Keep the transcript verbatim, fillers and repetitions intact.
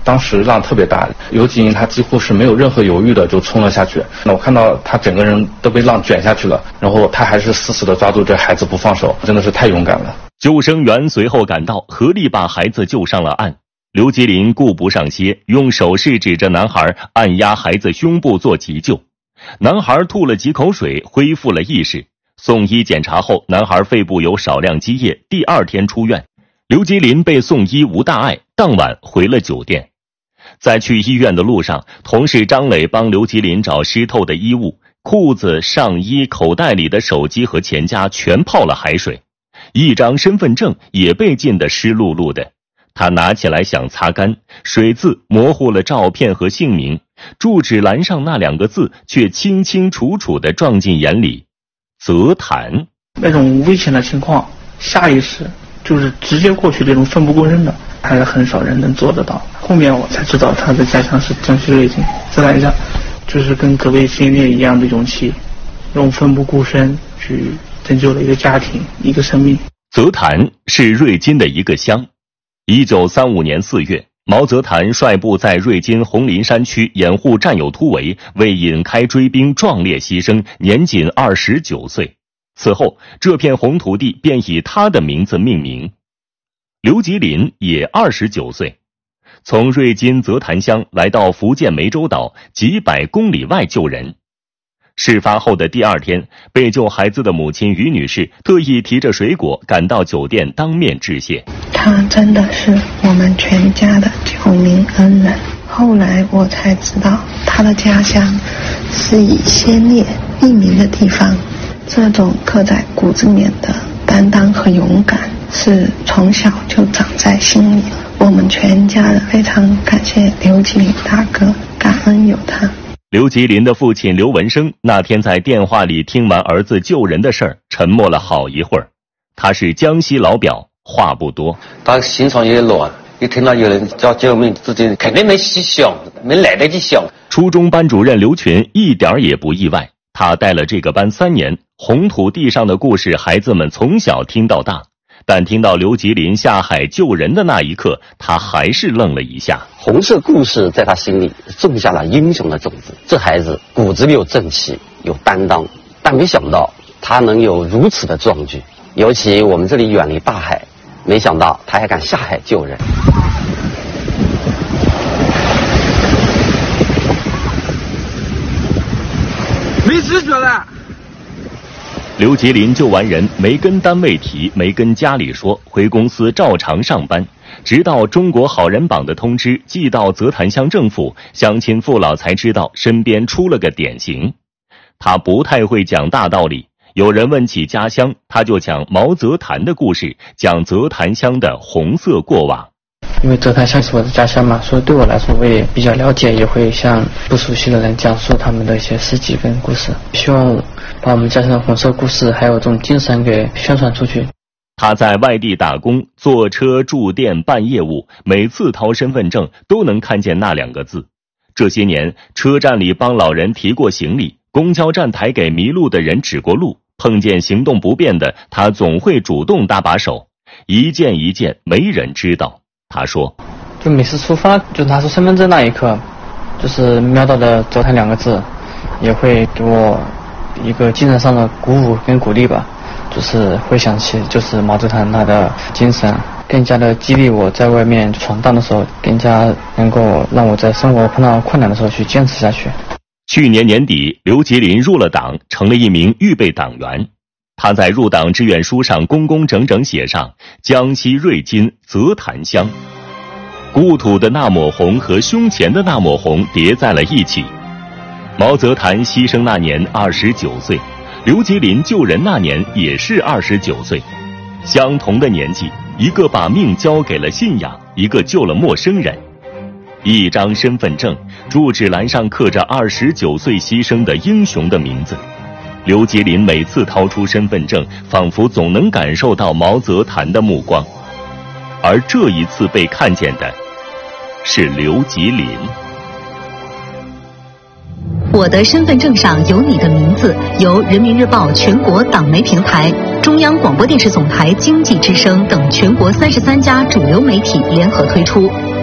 当时浪特别大，刘吉林他几乎是没有任何犹豫的就冲了下去。那我看到他整个人都被浪卷下去了，然后他还是死死的抓住这孩子不放手，真的是太勇敢了。 救生员随后赶到，合力把孩子救上了岸。刘吉林顾不上歇，用手势指着男孩，按压孩子胸部做急救。男孩吐了几口水，恢复了意识。送医检查后，男孩肺部有少量积液，第二天出院。刘吉林被送医无大碍，当晚回了酒店。在去医院的路上，同事张磊帮刘吉林找湿透的衣物，裤子、上衣、口袋里的手机和钱夹全泡了海水，一张身份证也被浸得湿漉漉的。他拿起来想擦干，水渍模糊了照片和姓名，住址栏上那两个字却清清楚楚地撞进眼里：泽潭。 那种危险的情况，下意识就是直接过去，这种奋不顾身的还是很少人能做得到。后面我才知道他的家乡是江西瑞金，泽潭乡就是跟葛贝新烈一样的勇气，用奋不顾身去拯救了一个家庭，一个生命。 泽潭是瑞金的一个乡。一九三五年四月，毛泽潭率部在瑞金红林山区掩护战友突围，为引开追兵壮烈牺牲，年仅二十九岁。此后，这片红土地便以他的名字命名。刘吉林也二十九岁，从瑞金泽潭乡来到福建湄洲岛几百公里外救人。事发后的第二天，被救孩子的母亲于女士特意提着水果赶到酒店当面致谢。 他真的是我们全家的救命恩人。后来我才知道，他的家乡是以先烈命名的地方。这种刻在骨子里面的担当和勇敢，是从小就长在心里。我们全家人非常感谢刘吉林大哥，感恩有他。 刘吉林的父亲刘文生那天在电话里听完儿子救人的事儿，沉默了好一会儿。他是江西老表，话不多。 他心肠也乱，一听到有人叫救命，自己肯定没细想，没来得及想。 初中班主任刘群一点也不意外，他带了这个班三年，红土地上的故事，孩子们从小听到大。但听到刘吉林下海救人的那一刻，他还是愣了一下。 红色故事在他心里种下了英雄的种子，这孩子骨子里有正气，有担当，但没想到他能有如此的壮举。尤其我们这里远离大海，没想到他还敢下海救人。 没知觉了。 刘吉林救完人，没跟单位提，没跟家里说，回公司照常上班，直到中国好人榜的通知寄到泽潭乡政府，乡亲父老才知道身边出了个典型。他不太会讲大道理，有人问起家乡，他就讲毛泽潭的故事，讲泽潭乡的红色过往。 因为泽潭乡是我的家乡嘛，所以对我来说我也比较了解，也会向不熟悉的人讲述他们的一些事迹跟故事，希望把我们家乡的红色故事还有这种精神给宣传出去。 他在外地打工，坐车住店办业务，每次掏身份证都能看见那两个字。这些年，车站里帮老人提过行李，公交站台给迷路的人指过路，碰见行动不便的，他总会主动搭把手。一件一件，没人知道。他说， 就每次出发就拿出身份证那一刻，就是瞄到的泽潭两个字，也会给我一个精神上的鼓舞跟鼓励吧，就是会想起就是毛泽潭他的精神，更加的激励我在外面闯荡的时候，更加能够让我在生活碰到困难的时候去坚持下去。 去年年底，刘吉林入了党，成了一名预备党员。他在入党志愿书上工工整整写上江西瑞金泽潭乡，故土的那抹红和胸前的那抹红叠在了一起。毛泽潭牺牲那年二十九岁，刘吉林救人那年也是二十九岁，相同的年纪，一个把命交给了信仰，一个救了陌生人。一张身份证，住址栏上刻着二十九岁牺牲的英雄的名字。刘吉林每次掏出身份证，仿佛总能感受到毛泽潭的目光，而这一次被看见的是刘吉林。 我的身份证上有你的名字，由人民日报全国党媒平台、中央广播电视总台经济之声等全国三十三家主流媒体联合推出。